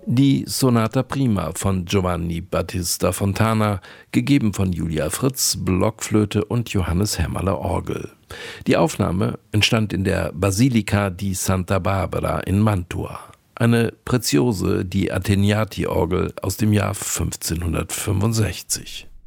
Die Sonata Prima von Giovanni Battista Fontana, gegeben von Julia Fritz, Blockflöte und Johannes Hämmerle Orgel. Die Aufnahme entstand in der Basilica di Santa Barbara in Mantua. Eine Preziose, die Atteniati-Orgel aus dem Jahr 1565.